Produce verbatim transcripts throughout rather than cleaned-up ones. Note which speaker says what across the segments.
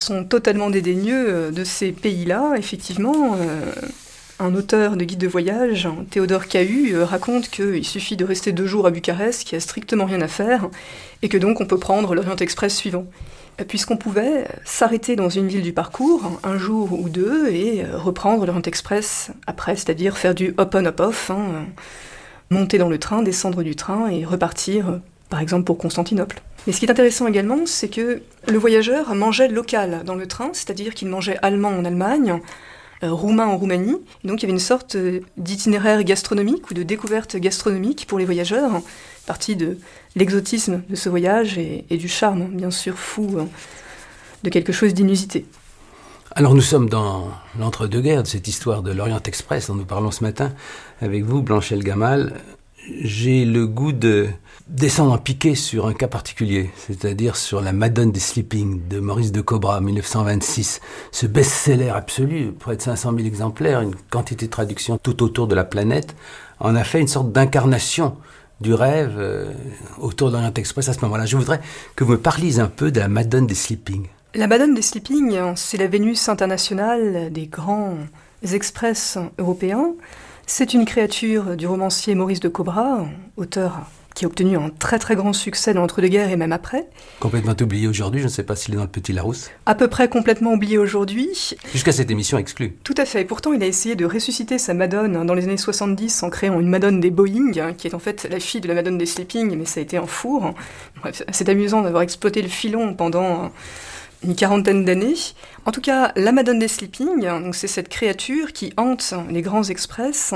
Speaker 1: sont totalement dédaigneux de ces pays-là. Effectivement, euh, un auteur de guide de voyage, Théodore Cahu, euh, raconte qu'il suffit de rester deux jours à Bucarest, qu'il n'y a strictement rien à faire, et que donc on peut prendre l'Orient Express suivant. Puisqu'on pouvait s'arrêter dans une ville du parcours, un jour ou deux, et reprendre l'Orient Express après, c'est-à-dire faire du hop-on, hop-off, hein, monter dans le train, descendre du train et repartir, par exemple pour Constantinople. Mais ce qui est intéressant également, c'est que le voyageur mangeait local dans le train, c'est-à-dire qu'il mangeait allemand en Allemagne, euh, roumain en Roumanie. Et donc il y avait une sorte d'itinéraire gastronomique ou de découverte gastronomique pour les voyageurs, partie de l'exotisme de ce voyage et, et du charme, bien sûr, fou hein, de quelque chose d'inusité.
Speaker 2: Alors nous sommes dans l'entre-deux-guerres de cette histoire de l'Orient Express dont nous parlons ce matin avec vous, Blanchel Gamal. J'ai le goût de descendre en piqué sur un cas particulier, c'est-à-dire sur la Madone des Sleeping de Maurice de Cobra, dix-neuf cent vingt-six. Ce best-seller absolu, près de cinq cent mille exemplaires, une quantité de traductions tout autour de la planète, en a fait une sorte d'incarnation du rêve euh, autour de l'Orient Express à ce moment-là. Je voudrais que vous me parliez un peu de la Madone des Sleeping.
Speaker 1: La Madone des Sleeping, c'est la Vénus internationale des grands express européens. C'est une créature du romancier Maurice de Cobra, auteur qui a obtenu un très très grand succès dans l'entre-deux-guerres et même après.
Speaker 2: Complètement oublié aujourd'hui, je ne sais pas s'il est dans le Petit Larousse.
Speaker 1: À peu près complètement oublié aujourd'hui.
Speaker 2: Jusqu'à cette émission exclue.
Speaker 1: Tout à fait. Pourtant, il a essayé de ressusciter sa Madone dans les années soixante-dix en créant une Madone des Boeing, qui est en fait la fille de la Madone des Sleeping, mais ça a été un four. Bref, c'est amusant d'avoir exploité le filon pendant une quarantaine d'années. En tout cas, la Madone des Sleeping, donc c'est cette créature qui hante les grands express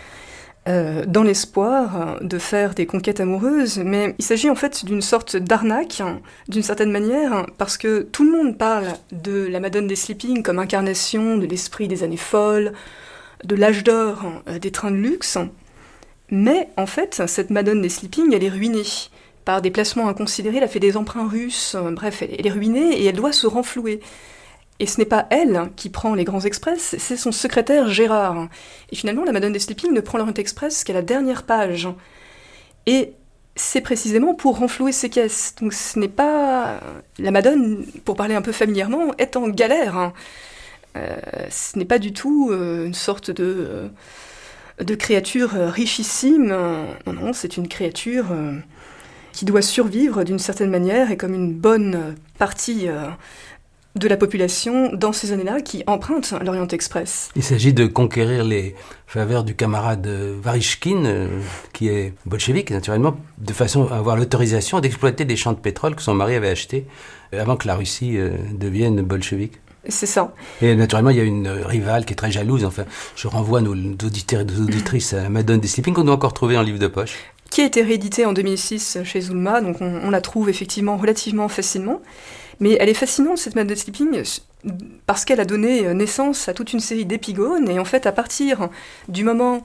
Speaker 1: euh, dans l'espoir de faire des conquêtes amoureuses, mais il s'agit en fait d'une sorte d'arnaque, d'une certaine manière, parce que tout le monde parle de la Madone des Sleeping comme incarnation de l'esprit des années folles, de l'âge d'or euh, des trains de luxe, mais en fait, cette Madone des Sleeping, elle est ruinée. Par des placements inconsidérés, elle a fait des emprunts russes, euh, bref, elle est ruinée et elle doit se renflouer. Et ce n'est pas elle qui prend les grands express, c'est son secrétaire Gérard. Et finalement, la Madone des Sleeping ne prend l'Orient Express qu'à la dernière page. Et c'est précisément pour renflouer ses caisses. Donc ce n'est pas... La Madone, pour parler un peu familièrement, est en galère. Hein. Euh, ce n'est pas du tout euh, une sorte de... Euh, de créature richissime. Non, non, c'est une créature... Euh, qui doit survivre d'une certaine manière, et comme une bonne partie euh, de la population dans ces années-là qui emprunte l'Orient Express.
Speaker 2: Il s'agit de conquérir les faveurs du camarade Varishkin, euh, qui est bolchevique naturellement, de façon à avoir l'autorisation d'exploiter des champs de pétrole que son mari avait achetés avant que la Russie euh, devienne bolchevique.
Speaker 1: C'est ça.
Speaker 2: Et naturellement, il y a une rivale qui est très jalouse. Enfin, je renvoie nos auditeurs et nos auditrices à la Madone des Sleeping qu'on doit encore trouver en livre de poche.
Speaker 1: Qui a été rééditée en deux mille six chez Zulma, donc on, on la trouve effectivement relativement facilement. Mais elle est fascinante, cette Madone des Sleeping, parce qu'elle a donné naissance à toute une série d'épigones, et en fait, à partir du moment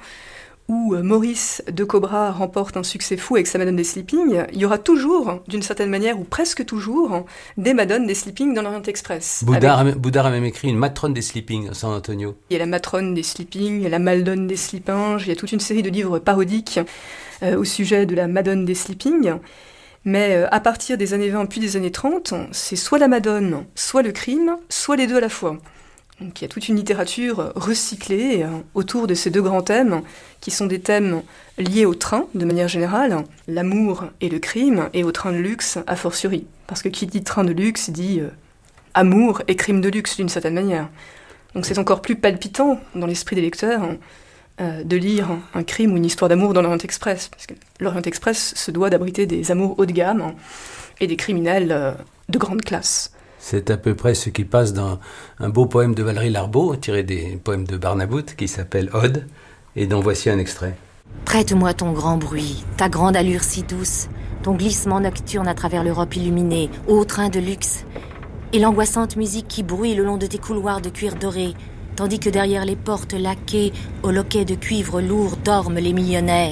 Speaker 1: où Maurice de Cobra remporte un succès fou avec sa Madone des Sleeping, il y aura toujours, d'une certaine manière, ou presque toujours, des Madones des Sleeping dans l'Orient Express.
Speaker 2: Boudard,
Speaker 1: avec...
Speaker 2: a, Boudard a même écrit une matrone des Sleeping à San Antonio.
Speaker 1: Il y a la matrone des Sleeping, il y a la Maldone des Sleepinges, il y a toute une série de livres parodiques euh, au sujet de la Madone des Sleeping. Mais euh, à partir des années vingt puis des années trente, c'est soit la Madone, soit le crime, soit les deux à la fois. Donc il y a toute une littérature recyclée euh, autour de ces deux grands thèmes, qui sont des thèmes liés au train, de manière générale, l'amour et le crime, et au train de luxe, a fortiori. Parce que qui dit train de luxe dit euh, amour et crime de luxe, d'une certaine manière. Donc c'est encore plus palpitant dans l'esprit des lecteurs euh, de lire un crime ou une histoire d'amour dans l'Orient Express, parce que l'Orient Express se doit d'abriter des amours haut de gamme hein, et des criminels euh, de grande classe.
Speaker 2: C'est à peu près ce qui passe dans un beau poème de Valérie Larbaud, tiré des poèmes de Barnabout, qui s'appelle Ode, et dont voici un extrait.
Speaker 3: Prête-moi ton grand bruit, ta grande allure si douce, ton glissement nocturne à travers l'Europe illuminée, ô train de luxe, et l'angoissante musique qui bruit le long de tes couloirs de cuir doré, tandis que derrière les portes laquées, au loquet de cuivre lourd, dorment les millionnaires.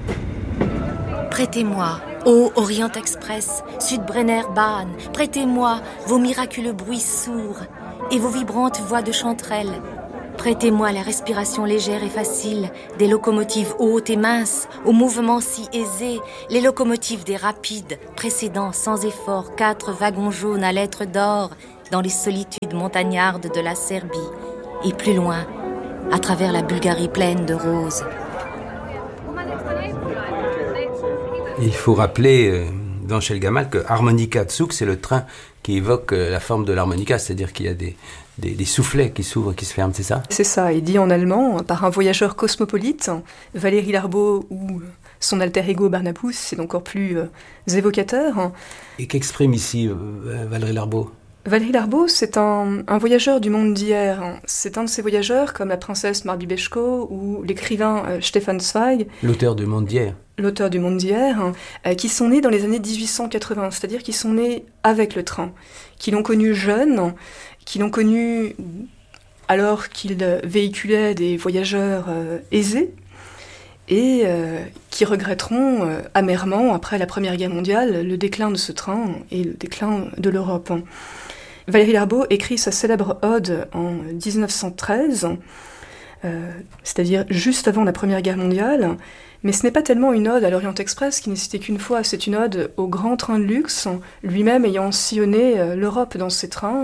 Speaker 3: Prêtez-moi, ô Orient Express, Sud-Brenner Bahn, prêtez-moi vos miraculeux bruits sourds et vos vibrantes voix de chanterelles. Prêtez-moi la respiration légère et facile des locomotives hautes et minces, aux mouvements si aisés, les locomotives des rapides, précédant sans effort quatre wagons jaunes à lettres d'or dans les solitudes montagnardes de la Serbie, et plus loin, à travers la Bulgarie pleine de roses.
Speaker 2: Il faut rappeler, euh, dans Shel Gamal, que Harmonica Tsuk, c'est le train qui évoque euh, la forme de l'harmonica, c'est-à-dire qu'il y a des, des, des soufflets qui s'ouvrent et qui se ferment, c'est ça ?
Speaker 1: C'est ça, et dit en allemand par un voyageur cosmopolite, Valéry Larbaud, ou son alter ego Barnabous, c'est encore plus euh, évocateur.
Speaker 2: Et qu'exprime ici euh, Valéry Larbaud ?
Speaker 1: Valéry Larbaud, c'est un, un voyageur du monde d'hier. C'est un de ces voyageurs comme la princesse Marby Beshko ou l'écrivain euh, Stefan Zweig.
Speaker 2: L'auteur du monde d'hier.
Speaker 1: L'auteur du monde d'hier, euh, qui sont nés dans les années dix-huit cent quatre-vingts, c'est-à-dire qui sont nés avec le train, qui l'ont connu jeune, qui l'ont connu alors qu'il véhiculait des voyageurs euh, aisés, et euh, qui regretteront euh, amèrement, après la Première Guerre mondiale, le déclin de ce train et le déclin de l'Europe. Valéry Larbaud écrit sa célèbre ode en dix-neuf cent treize, euh, c'est-à-dire juste avant la Première Guerre mondiale, mais ce n'est pas tellement une ode à l'Orient Express qui n'existait qu'une fois, c'est une ode au grand train de luxe, lui-même ayant sillonné euh, l'Europe dans ses trains.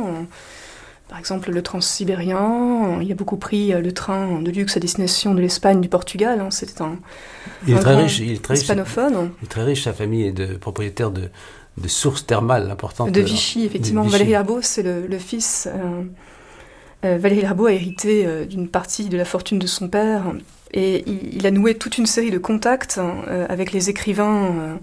Speaker 1: Par exemple, le transsibérien, il a beaucoup pris le train de luxe à destination de l'Espagne, du Portugal. Hein, c'était un,
Speaker 2: il est
Speaker 1: un
Speaker 2: très
Speaker 1: grand
Speaker 2: riche, il est très
Speaker 1: hispanophone.
Speaker 2: Riche, il est très riche, sa famille est de, propriétaire de, de sources thermales importantes.
Speaker 1: De Vichy, effectivement. De Vichy. Valéry Larbaud, c'est le, le fils. Euh, euh, Valéry Larbaud a hérité euh, d'une partie de la fortune de son père. Et il, il a noué toute une série de contacts euh, avec les écrivains euh,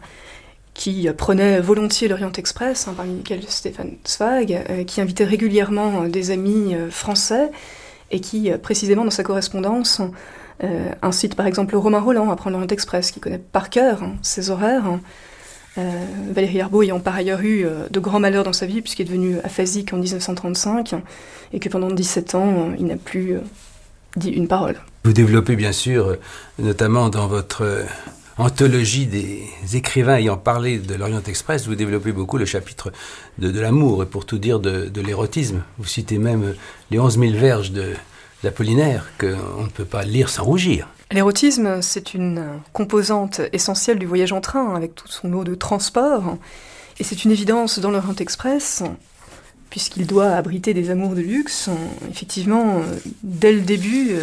Speaker 1: qui prenait volontiers l'Orient Express, hein, parmi lesquels Stefan Zweig, euh, qui invitait régulièrement euh, des amis euh, français, et qui, euh, précisément dans sa correspondance, euh, incite par exemple Romain Rolland à prendre l'Orient Express, qui connaît par cœur hein, ses horaires. Euh, Valéry Larbaud ayant par ailleurs eu euh, de grands malheurs dans sa vie, puisqu'il est devenu aphasique en dix-neuf cent trente-cinq, et que pendant dix-sept ans, euh, il n'a plus euh, dit une parole.
Speaker 2: Vous développez bien sûr, notamment dans votre... Euh... anthologie des écrivains ayant parlé de l'Orient Express, vous développez beaucoup le chapitre de, de l'amour et pour tout dire de, de l'érotisme. Vous citez même les onze mille verges de, d'Apollinaire qu'on ne peut pas lire sans rougir.
Speaker 1: L'érotisme, c'est une composante essentielle du voyage en train, avec tout son lot de transport. Et c'est une évidence dans l'Orient Express, puisqu'il doit abriter des amours de luxe. Effectivement, dès le début,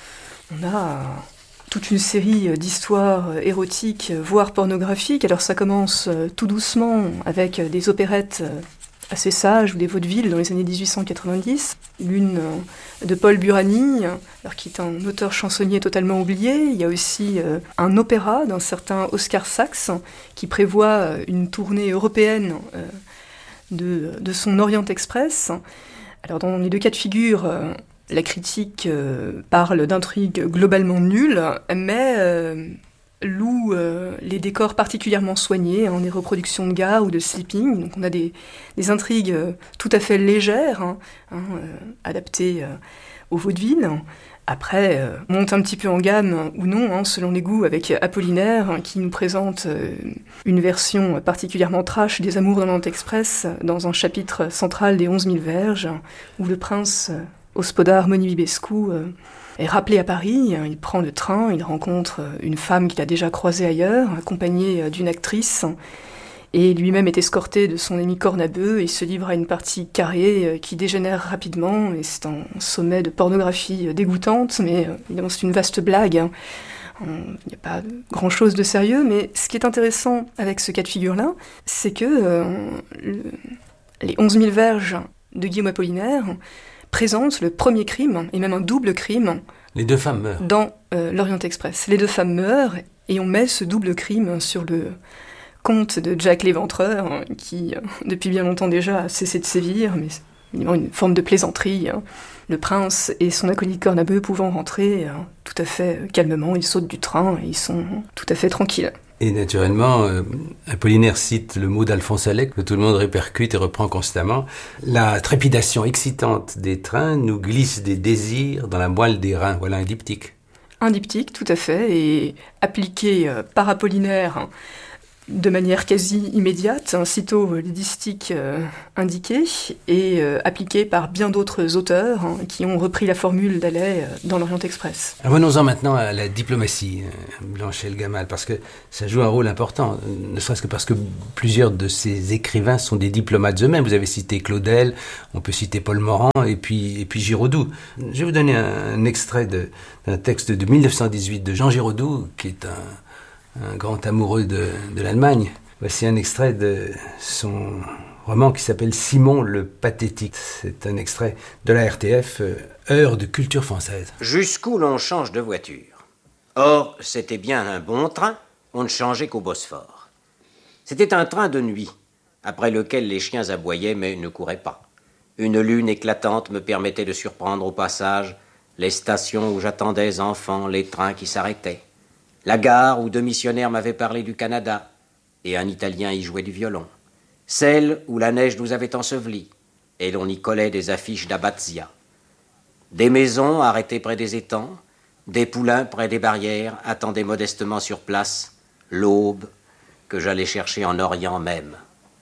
Speaker 1: on a toute une série d'histoires érotiques, voire pornographiques. Alors ça commence tout doucement avec des opérettes assez sages ou des vaudevilles dans les années dix-huit cent quatre-vingt-dix. L'une de Paul Burani, alors qui est un auteur chansonnier totalement oublié. Il y a aussi un opéra d'un certain Oscar Sachs qui prévoit une tournée européenne de, de son Orient Express. Alors dans les deux cas de figure, la critique euh, parle d'intrigues globalement nulles, mais euh, loue euh, les décors particulièrement soignés, hein, des reproductions de gares ou de sleeping. Donc on a des, des intrigues euh, tout à fait légères, hein, hein, euh, adaptées euh, au vaudeville. Après, euh, monte un petit peu en gamme, ou non, hein, selon les goûts, avec Apollinaire, hein, qui nous présente euh, une version particulièrement trash des Amours dans l'Orient Express, dans un chapitre central des onze mille verges, où le prince... Euh, Ospodar Monivibescu euh, est rappelé à Paris, il prend le train, il rencontre une femme qu'il a déjà croisée ailleurs, accompagnée d'une actrice, et lui-même est escorté de son ami Cornabeu, et se livre à une partie carrée qui dégénère rapidement, et c'est un sommet de pornographie dégoûtante, mais évidemment c'est une vaste blague, hein. Il n'y a pas grand-chose de sérieux, mais ce qui est intéressant avec ce cas de figure-là, c'est que euh, le, les onze mille verges de Guillaume Apollinaire présente le premier crime, et même un double crime.
Speaker 2: Les deux femmes meurent.
Speaker 1: Dans euh, l'Orient Express. Les deux femmes meurent, et on met ce double crime sur le compte de Jack l'Éventreur, hein, qui, euh, depuis bien longtemps déjà, a cessé de sévir, mais c'est évidemment une forme de plaisanterie. Hein. Le prince et son acolyte Cornabeu pouvant rentrer hein, tout à fait calmement, ils sautent du train, et ils sont tout à fait tranquilles.
Speaker 2: Et naturellement, euh, Apollinaire cite le mot d'Alphonse Allais que tout le monde répercute et reprend constamment. La trépidation excitante des trains nous glisse des désirs dans la moelle des reins. Voilà un diptyque.
Speaker 1: Un diptyque, tout à fait, et appliqué euh, par Apollinaire de manière quasi immédiate, sitôt les distiques euh, indiqués, et euh, appliquée par bien d'autres auteurs hein, qui ont repris la formule d'Halley euh, dans l'Orient Express.
Speaker 2: Revenons-en maintenant à la diplomatie, Blanchel Gamal, parce que ça joue un rôle important, ne serait-ce que parce que plusieurs de ces écrivains sont des diplomates eux-mêmes. Vous avez cité Claudel, on peut citer Paul Morand, et puis, et puis Giraudoux. Je vais vous donner un, un extrait de, d'un texte de mille neuf cent dix-huit de Jean Giraudoux, qui est un un grand amoureux de, de l'Allemagne. Voici un extrait de son roman qui s'appelle Simon le Pathétique. C'est un extrait de la R T F, euh, Heure de culture française.
Speaker 4: Jusqu'où l'on change de voiture. Or, c'était bien un bon train, on ne changeait qu'au Bosphore. C'était un train de nuit, après lequel les chiens aboyaient mais ne couraient pas. Une lune éclatante me permettait de surprendre au passage les stations où j'attendais enfant les trains qui s'arrêtaient. La gare où deux missionnaires m'avaient parlé du Canada, et un Italien y jouait du violon. Celle où la neige nous avait ensevelis, et l'on y collait des affiches d'Abbazia. Des maisons arrêtées près des étangs, des poulains près des barrières attendaient modestement sur place l'aube que j'allais chercher en Orient même.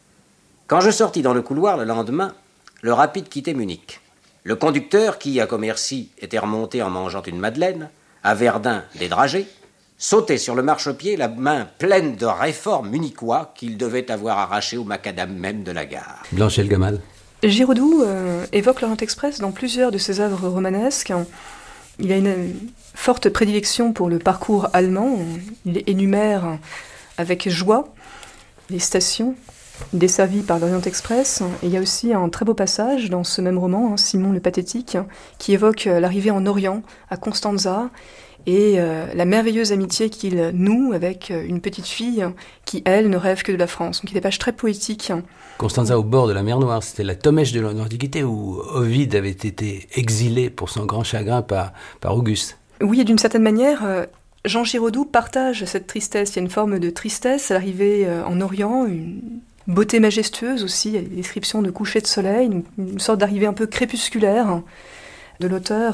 Speaker 4: Quand je sortis dans le couloir le lendemain, le rapide quittait Munich. Le conducteur, qui à Commercy était remonté en mangeant une madeleine, à Verdun des dragées, sautait sur le marchepied, la main pleine de réformes munichois qu'il devait avoir arrachées au macadam même de la gare.
Speaker 2: Blanchel Gamal.
Speaker 1: Giraudoux euh, évoque l'Orient Express dans plusieurs de ses œuvres romanesques. Il a une forte prédilection pour le parcours allemand. Il énumère avec joie les stations desservies par l'Orient Express. Et il y a aussi un très beau passage dans ce même roman, hein, Simon le Pathétique, qui évoque l'arrivée en Orient, à Constanza, et euh, la merveilleuse amitié qu'il noue avec une petite fille qui, elle, ne rêve que de la France. Donc il y a des pages très poétiques.
Speaker 2: Constanza au bord de la mer Noire, c'était la Tomèche de l'Antiquité où Ovide avait été exilé pour son grand chagrin par, par Auguste.
Speaker 1: Oui, et d'une certaine manière, euh, Jean Giraudoux partage cette tristesse. Il y a une forme de tristesse à l'arrivée euh, en Orient, une beauté majestueuse aussi, il y a des descriptions de coucher de soleil, une, une sorte d'arrivée un peu crépusculaire de l'auteur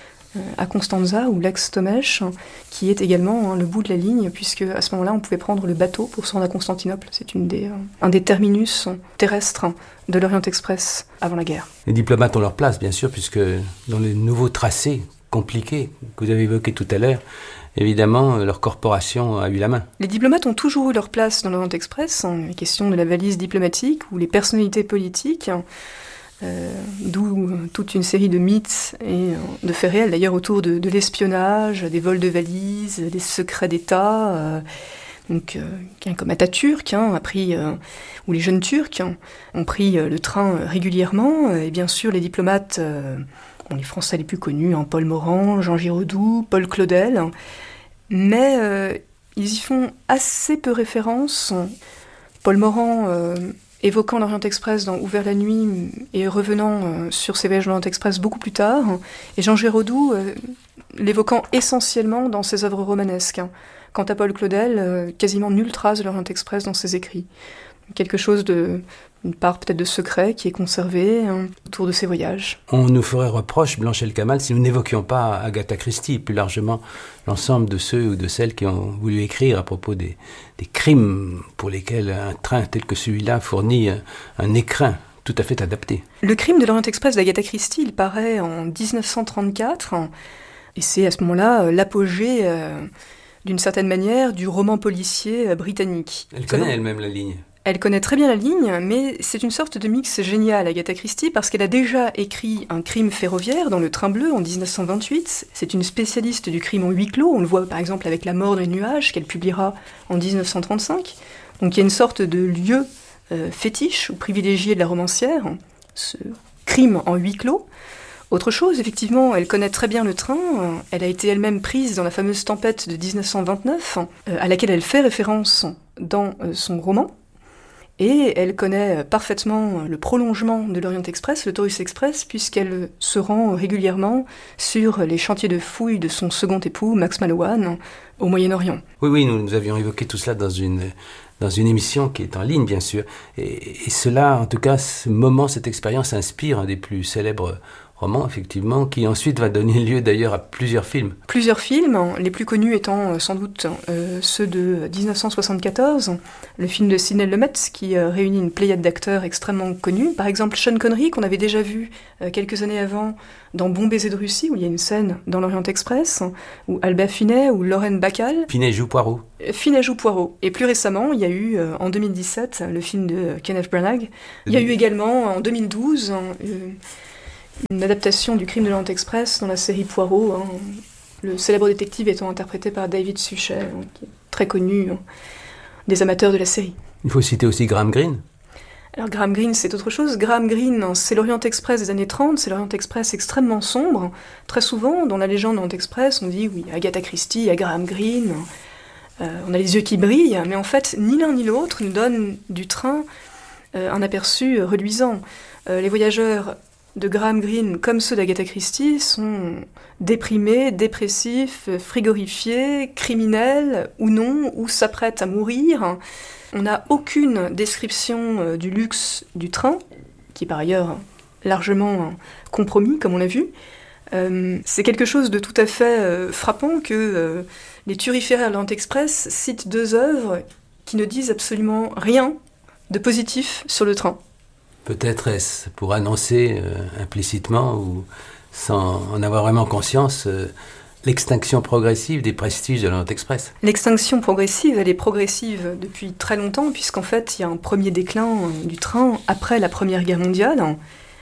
Speaker 1: à Constanza, ou l'ex-Tomèche, qui est également hein, le bout de la ligne, puisque à ce moment-là, on pouvait prendre le bateau pour se rendre à Constantinople. C'est une des, euh, un des terminus terrestres de l'Orient Express avant la guerre.
Speaker 2: Les diplomates ont leur place, bien sûr, puisque dans les nouveaux tracés compliqués que vous avez évoqués tout à l'heure, évidemment, leur corporation a eu la main.
Speaker 1: Les diplomates ont toujours eu leur place dans l'Orient Express, hein, la question de la valise diplomatique, ou les personnalités politiques, Euh, d'où toute une série de mythes et de faits réels d'ailleurs autour de, de l'espionnage, des vols de valises, des secrets d'État. Euh, donc, euh, quelqu'un comme Atatürk hein, a pris, euh, ou les jeunes Turcs hein, ont pris euh, le train régulièrement. Et bien sûr, les diplomates, euh, bon, les Français les plus connus, hein, Paul Morand, Jean Giraudoux, Paul Claudel, hein, mais euh, ils y font assez peu référence. Paul Morand euh, évoquant l'Orient Express dans Ouvert la nuit et revenant euh, sur ses voyages de l'Orient Express beaucoup plus tard, et Jean Giraudoux euh, l'évoquant essentiellement dans ses œuvres romanesques. Quant à Paul Claudel, euh, quasiment nulle trace de l'Orient Express dans ses écrits. Quelque chose de, une part peut-être de secret qui est conservée hein, autour de ses voyages.
Speaker 2: On nous ferait reproche, Blanchel Gamal, si nous n'évoquions pas Agatha Christie, et plus largement l'ensemble de ceux ou de celles qui ont voulu écrire à propos des, des crimes pour lesquels un train tel que celui-là fournit un, un écrin tout à fait adapté.
Speaker 1: Le crime de l'Orient Express d'Agatha Christie, il paraît en dix-neuf cent trente-quatre, et c'est à ce moment-là l'apogée, euh, d'une certaine manière, du roman policier britannique.
Speaker 2: Elle connaît elle-même la ligne.
Speaker 1: Elle connaît très bien la ligne, mais c'est une sorte de mix génial, Agatha Christie, parce qu'elle a déjà écrit un crime ferroviaire dans Le Train Bleu en dix-neuf cent vingt-huit. C'est une spécialiste du crime en huis clos. On le voit par exemple avec La Mort dans les nuages, qu'elle publiera en dix-neuf cent trente-cinq. Donc il y a une sorte de lieu euh, fétiche ou privilégié de la romancière, ce crime en huis clos. Autre chose, effectivement, elle connaît très bien le train. Elle a été elle-même prise dans la fameuse tempête de dix-neuf cent vingt-neuf, euh, à laquelle elle fait référence dans euh, son roman. Et elle connaît parfaitement le prolongement de l'Orient Express, le Taurus Express, puisqu'elle se rend régulièrement sur les chantiers de fouilles de son second époux, Max Mallowan, au Moyen-Orient.
Speaker 2: Oui, oui, nous, nous avions évoqué tout cela dans une, dans une émission qui est en ligne, bien sûr. Et, et cela, en tout cas, ce moment, cette expérience inspire un des plus célèbres roman, effectivement, qui ensuite va donner lieu d'ailleurs à plusieurs films.
Speaker 1: Plusieurs films, les plus connus étant euh, sans doute euh, ceux de dix-neuf cent soixante-quatorze, le film de Sidney Lumet, qui euh, réunit une pléiade d'acteurs extrêmement connus. Par exemple, Sean Connery, qu'on avait déjà vu euh, quelques années avant dans Bon baiser de Russie, où il y a une scène dans l'Orient Express, ou Albert Finney, ou Lorraine Bacall.
Speaker 2: Finney joue Poirot.
Speaker 1: Finney joue Poirot. Et plus récemment, il y a eu, euh, en deux mille dix-sept, le film de Kenneth Branagh. Il y a eu également, en deux mille douze, euh, une adaptation du Crime de l'Orient Express dans la série Poirot, hein, le célèbre détective étant interprété par David Suchet, hein, qui est très connu hein, des amateurs de la série.
Speaker 2: Il faut citer aussi Graham Greene.
Speaker 1: Alors Graham Greene, c'est autre chose. Graham Greene, c'est l'Orient Express des années trente, c'est l'Orient Express extrêmement sombre. Très souvent, dans la légende de l'Orient Express, on dit, oui, Agatha Christie, il y a Graham Greene, euh, on a les yeux qui brillent, mais en fait, ni l'un ni l'autre nous donne du train euh, un aperçu reluisant. Euh, les voyageurs de Graham Greene, comme ceux d'Agatha Christie, sont déprimés, dépressifs, frigorifiés, criminels ou non, ou s'apprêtent à mourir. On n'a aucune description euh, du luxe du train, qui est par ailleurs largement euh, compromis, comme on l'a vu. Euh, c'est quelque chose de tout à fait euh, frappant que euh, les turiféraires de l'Orient Express citent deux œuvres qui ne disent absolument rien de positif sur le train.
Speaker 2: Peut-être est-ce pour annoncer euh, implicitement ou sans en avoir vraiment conscience euh, l'extinction progressive des prestiges de l'Orient Express.
Speaker 1: L'extinction progressive, elle est progressive depuis très longtemps, puisqu'en fait, il y a un premier déclin euh, du train après la Première Guerre mondiale.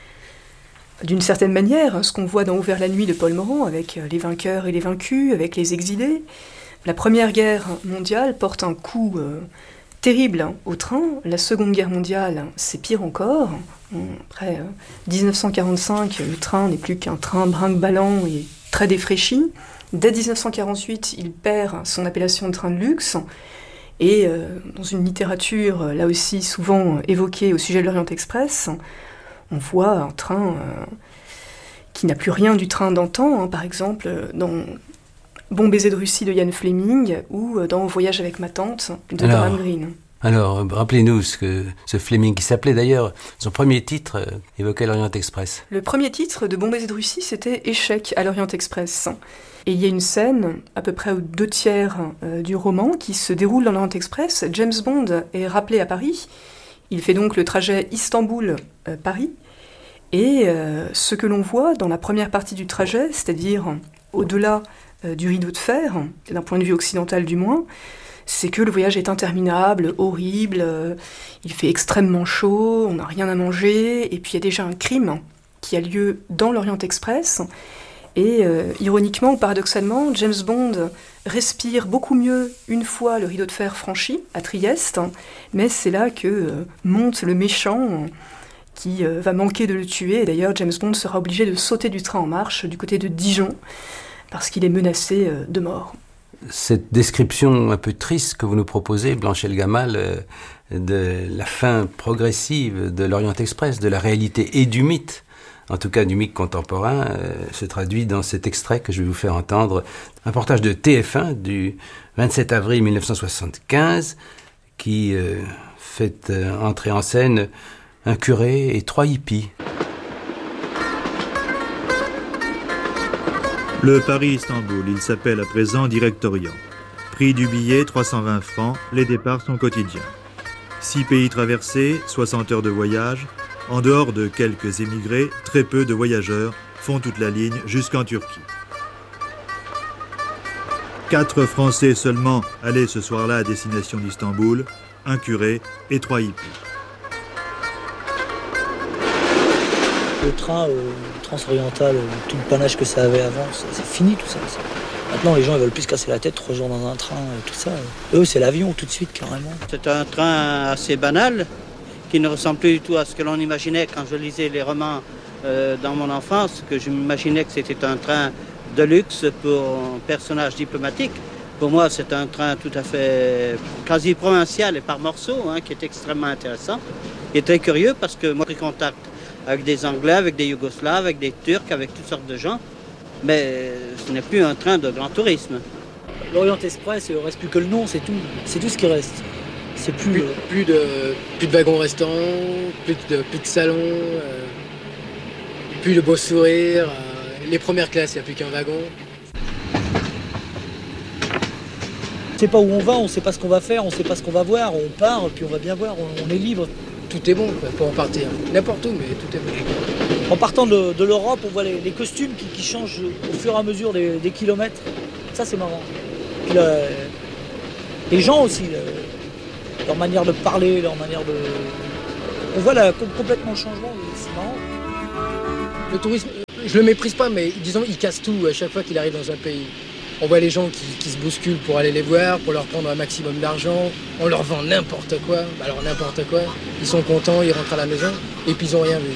Speaker 1: D'une certaine manière, ce qu'on voit dans Ouvert la nuit de Paul Morand, avec les vainqueurs et les vaincus, avec les exilés, la Première Guerre mondiale porte un coup euh, terrible au train. La Seconde Guerre mondiale, c'est pire encore. Après euh, dix-neuf cent quarante-cinq, le train n'est plus qu'un train brinque-ballant et très défraîchi. Dès dix-neuf cent quarante-huit, il perd son appellation de train de luxe. Et euh, dans une littérature, là aussi souvent évoquée au sujet de l'Orient Express, on voit un train euh, qui n'a plus rien du train d'antan, hein, par exemple dans Bon baiser de Russie de Ian Fleming ou dans Voyage avec ma tante de
Speaker 2: alors,
Speaker 1: Graham Greene.
Speaker 2: Alors, rappelez-nous ce que ce Fleming, qui s'appelait d'ailleurs, son premier titre euh, évoquait l'Orient Express.
Speaker 1: Le premier titre de Bon baiser de Russie, c'était Échec à l'Orient Express. Et il y a une scène, à peu près aux deux tiers euh, du roman, qui se déroule dans l'Orient Express. James Bond est rappelé à Paris. Il fait donc le trajet Istanbul-Paris. Et euh, ce que l'on voit dans la première partie du trajet, c'est-à-dire au-delà euh, du rideau de fer, d'un point de vue occidental du moins, c'est que le voyage est interminable, horrible, euh, il fait extrêmement chaud, on n'a rien à manger, et puis il y a déjà un crime qui a lieu dans l'Orient Express. Et euh, ironiquement ou paradoxalement, James Bond respire beaucoup mieux une fois le rideau de fer franchi, à Trieste, mais c'est là que euh, monte le méchant qui euh, va manquer de le tuer. Et d'ailleurs, James Bond sera obligé de sauter du train en marche du côté de Dijon, parce qu'il est menacé euh, de mort.
Speaker 2: Cette description un peu triste que vous nous proposez, Blanchel Gamal, euh, de la fin progressive de l'Orient Express, de la réalité et du mythe, en tout cas du mythe contemporain, euh, se traduit dans cet extrait que je vais vous faire entendre, un reportage de T F un du vingt-sept avril mille neuf cent soixante-quinze, qui euh, fait euh, entrer en scène un curé et trois hippies.
Speaker 5: Le Paris-Istanbul, il s'appelle à présent Direct-Orient. Prix du billet, trois cent vingt francs, les départs sont quotidiens. Six pays traversés, soixante heures de voyage. En dehors de quelques émigrés, très peu de voyageurs font toute la ligne jusqu'en Turquie. Quatre Français seulement allaient ce soir-là à destination d'Istanbul, un curé et trois hippies.
Speaker 6: Le train euh, transoriental, tout le panache que ça avait avant, c'est, c'est fini tout ça, ça. Maintenant, les gens ils veulent plus se casser la tête, trois jours dans un train, tout ça. Eux, c'est l'avion tout de suite, carrément.
Speaker 7: C'est un train assez banal, qui ne ressemble plus du tout à ce que l'on imaginait quand je lisais les romans euh, dans mon enfance, que je m'imaginais que c'était un train de luxe pour un personnage diplomatique. Pour moi, c'est un train tout à fait quasi provincial et par morceaux, hein, qui est extrêmement intéressant. Et très curieux parce que moi, j'ai pris contact avec des Anglais, avec des Yougoslaves, avec des Turcs, avec toutes sortes de gens. Mais ce n'est plus un train de grand tourisme.
Speaker 6: L'Orient Express, il ne reste plus que le nom, c'est tout. C'est tout ce qui reste. C'est plus,
Speaker 8: plus,
Speaker 6: euh...
Speaker 8: plus, de, plus de wagons restants, plus de, plus de salons, euh, plus le beau sourire. Euh, les premières classes, il n'y a plus qu'un wagon.
Speaker 6: On ne sait pas où on va, on ne sait pas ce qu'on va faire, on ne sait pas ce qu'on va voir. On part, puis on va bien voir, on, on est libre.
Speaker 8: Tout est bon quoi, pour en partir. N'importe où, mais tout est bon.
Speaker 6: En partant de, de l'Europe, on voit les, les costumes qui, qui changent au fur et à mesure des, des kilomètres. Ça, c'est marrant. Puis là, les gens aussi, le, leur manière de parler, leur manière de... On voit là, complètement le changement, c'est marrant.
Speaker 8: Le tourisme, je le méprise pas, mais disons, il casse tout à chaque fois qu'il arrive dans un pays. On voit les gens qui, qui se bousculent pour aller les voir, pour leur prendre un maximum d'argent. On leur vend n'importe quoi. Alors n'importe quoi. Ils sont contents, ils rentrent à la maison, et puis ils n'ont rien vu.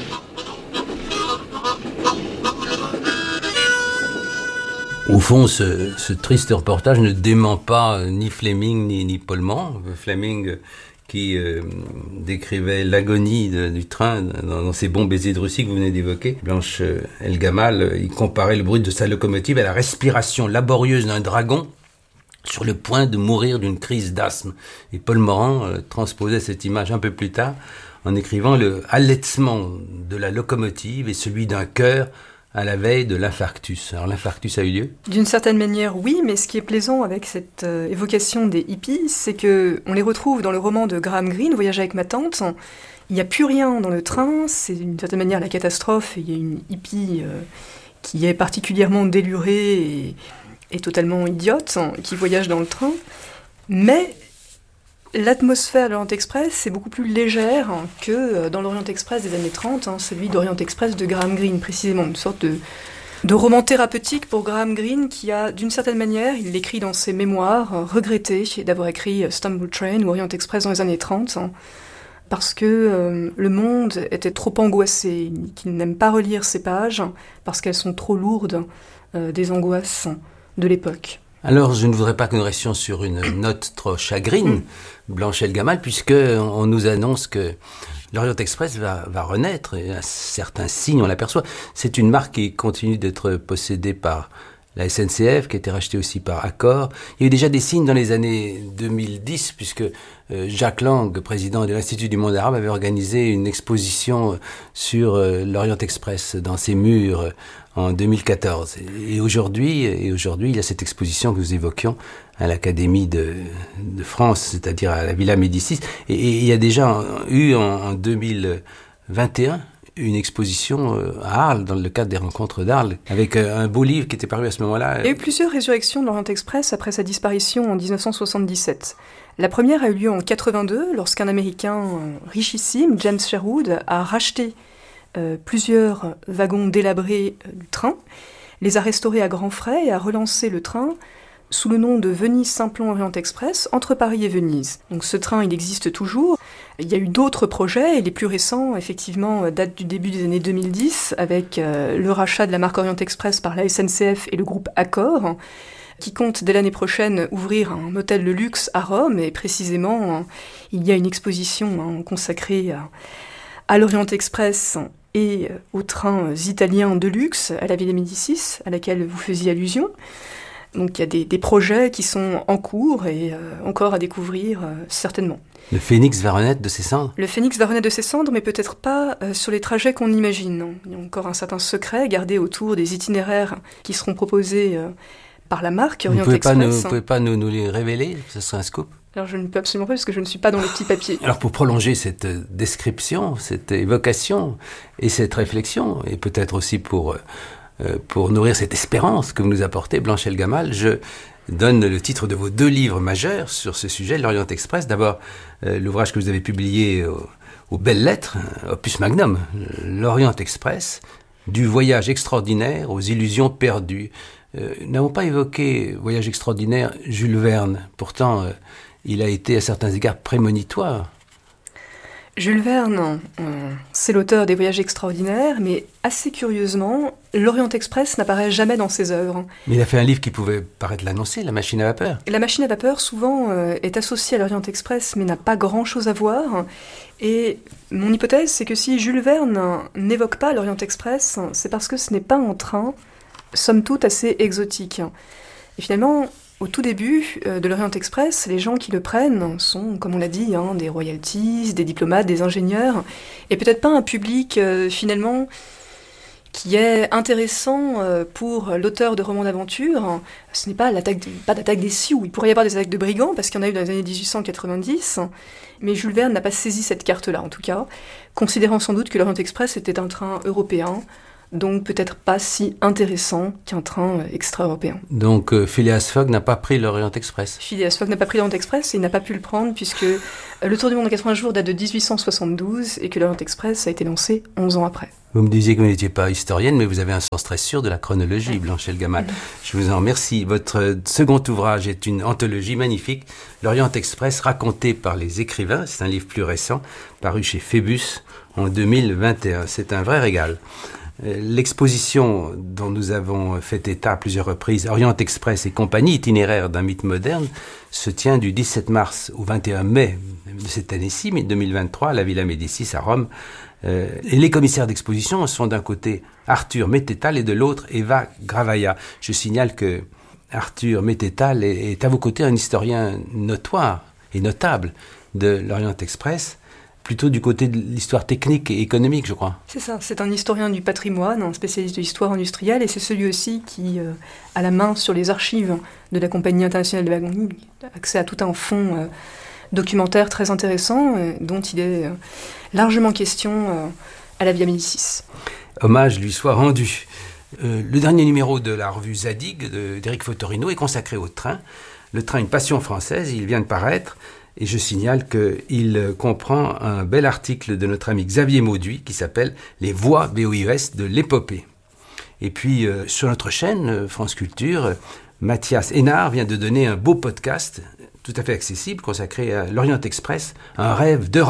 Speaker 2: Au fond, ce, ce triste reportage ne dément pas ni Fleming ni, ni Polman. Fleming qui euh, décrivait l'agonie de, du train dans, dans ces bons baisers de Russie que vous venez d'évoquer. Blanche El Gamal, il comparait le bruit de sa locomotive à la respiration laborieuse d'un dragon sur le point de mourir d'une crise d'asthme. Et Paul Morand euh, transposait cette image un peu plus tard en écrivant le halètement de la locomotive et celui d'un cœur à la veille de l'infarctus. Alors l'infarctus a eu lieu ?
Speaker 1: D'une certaine manière, oui, mais ce qui est plaisant avec cette euh, évocation des hippies, c'est que on les retrouve dans le roman de Graham Greene, Voyage avec ma tante. Il n'y a plus rien dans le train, c'est d'une certaine manière la catastrophe, et il y a une hippie euh, qui est particulièrement délurée et, et totalement idiote, hein, qui voyage dans le train. Mais l'atmosphère de l'Orient Express est beaucoup plus légère que dans l'Orient Express des années trente, hein, celui d'Orient Express de Graham Greene, précisément. Une sorte de, de roman thérapeutique pour Graham Greene qui a, d'une certaine manière, il l'écrit dans ses mémoires, regretté d'avoir écrit Stumble Train ou Orient Express dans les années trente, hein, parce que euh, le monde était trop angoissé, qu'il n'aime pas relire ces pages, parce qu'elles sont trop lourdes euh, des angoisses de l'époque.
Speaker 2: Alors, je ne voudrais pas que nous restions sur une note trop chagrine, Blanche El Gamal, puisque on nous annonce que l'Orient Express va, va renaître, et à certains signes, on l'aperçoit. C'est une marque qui continue d'être possédée par la S N C F, qui a été rachetée aussi par Accor. Il y a eu déjà des signes dans les années deux mille dix, puisque euh, Jacques Lang, président de l'Institut du monde arabe, avait organisé une exposition sur euh, l'Orient Express dans ses murs euh, en deux mille quatorze. Et aujourd'hui, et aujourd'hui, il y a cette exposition que nous évoquions à l'Académie de, de France, c'est-à-dire à la Villa Médicis. Et, et il y a déjà eu en, en deux mille vingt et un une exposition à Arles, dans le cadre des rencontres d'Arles, avec un beau livre qui était paru à ce moment-là.
Speaker 1: Il y a eu plusieurs résurrections de l'Orient Express après sa disparition en dix-neuf cent soixante-dix-sept. La première a eu lieu en quatre-vingt-deux, lorsqu'un Américain richissime, James Sherwood, a racheté euh, plusieurs wagons délabrés du train, les a restaurés à grands frais et a relancé le train sous le nom de Venise-Simplon Orient Express, entre Paris et Venise. Donc ce train, il existe toujours. Il y a eu d'autres projets, et les plus récents, effectivement, datent du début des années deux mille dix, avec euh, le rachat de la marque Orient Express par la S N C F et le groupe Accor, qui compte dès l'année prochaine ouvrir un hôtel de luxe à Rome, et précisément, il y a une exposition hein, consacrée à, à l'Orient Express et aux trains italiens de luxe à la Villa Médicis, à laquelle vous faisiez allusion. Donc il y a des, des projets qui sont en cours et euh, encore à découvrir euh, certainement.
Speaker 2: Le phénix va renaître de ses cendres ?
Speaker 1: Le phénix va renaître de ses cendres, mais peut-être pas euh, sur les trajets qu'on imagine. Non. Il y a encore un certain secret gardé autour des itinéraires qui seront proposés euh, par la marque Orient
Speaker 2: vous
Speaker 1: Express.
Speaker 2: Pas nous, vous ne pouvez pas nous, nous les révéler ? Ce serait un scoop ?
Speaker 1: Alors je ne peux absolument pas parce que je ne suis pas dans les petits papiers.
Speaker 2: Alors pour prolonger cette description, cette évocation et cette réflexion, et peut-être aussi pour... Euh, pour nourrir cette espérance que vous nous apportez, Blanche El Gamal, je donne le titre de vos deux livres majeurs sur ce sujet, l'Orient Express. D'abord, euh, l'ouvrage que vous avez publié au, aux Belles Lettres, opus magnum, l'Orient Express, du voyage extraordinaire aux illusions perdues. Euh, nous n'avons pas évoqué voyage extraordinaire Jules Verne. Pourtant, euh, il a été à certains égards prémonitoire.
Speaker 1: Jules Verne, euh, c'est l'auteur des Voyages extraordinaires, mais assez curieusement, l'Orient Express n'apparaît jamais dans ses œuvres.
Speaker 2: Mais il a fait un livre qui pouvait paraître l'annoncer, La machine à vapeur.
Speaker 1: La machine à vapeur, souvent, euh, est associée à l'Orient Express, mais n'a pas grand-chose à voir. Et mon hypothèse, c'est que si Jules Verne n'évoque pas l'Orient Express, c'est parce que ce n'est pas un train, somme toute, assez exotique. Et finalement... Au tout début euh, de l'Orient Express, les gens qui le prennent sont, comme on l'a dit, hein, des royalties, des diplomates, des ingénieurs, et peut-être pas un public euh, finalement qui est intéressant pour l'auteur de romans d'aventure. Ce n'est pas l'attaque, de, pas d'attaque des Sioux. Il pourrait y avoir des attaques de brigands, parce qu'il y en a eu dans les années dix-huit cent quatre-vingt-dix, mais Jules Verne n'a pas saisi cette carte-là, en tout cas, considérant sans doute que l'Orient Express était un train européen, donc peut-être pas si intéressant qu'un train extra-européen.
Speaker 2: Donc euh, Phileas Fogg n'a pas pris l'Orient Express.
Speaker 1: Phileas Fogg n'a pas pris l'Orient Express et il n'a pas pu le prendre puisque le Tour du monde en quatre-vingts jours date de dix-huit cent soixante-douze et que l'Orient Express a été lancé onze ans après.
Speaker 2: Vous me disiez que vous n'étiez pas historienne, mais vous avez un sens très sûr de la chronologie, Blanchel Gamal. Je vous en remercie. Votre second ouvrage est une anthologie magnifique, l'Orient Express, raconté par les écrivains. C'est un livre plus récent, paru chez Phébus en deux mille vingt et un. C'est un vrai régal. L'exposition dont nous avons fait état à plusieurs reprises, Orient Express et compagnie, itinéraire d'un mythe moderne, se tient du dix-sept mars au vingt et un mai de cette année-ci, deux mille vingt-trois, à la Villa Médicis à Rome. Euh, et les commissaires d'exposition sont d'un côté Arthur Mettetal et de l'autre Eva Gravaya. Je signale que Arthur Mettetal est, est à vos côtés un historien notoire et notable de l'Orient Express, plutôt du côté de l'histoire technique et économique, je crois.
Speaker 1: C'est ça, c'est un historien du patrimoine, un spécialiste de l'histoire industrielle, et c'est celui aussi qui euh, a la main sur les archives de la Compagnie internationale de wagons, accès à tout un fonds euh, documentaire très intéressant, euh, dont il est euh, largement question euh, à la Via Médicis.
Speaker 2: Hommage lui soit rendu. Euh, le dernier numéro de la revue Zadig d'Éric Fotorino est consacré au train. Le train, une passion française, il vient de paraître. Et je signale qu'il comprend un bel article de notre ami Xavier Mauduit qui s'appelle « Les voix B O I E S de l'épopée ». Et puis, euh, sur notre chaîne, euh, France Culture, euh, Mathias Hénard vient de donner un beau podcast tout à fait accessible consacré à l'Orient Express, un rêve d'Europe.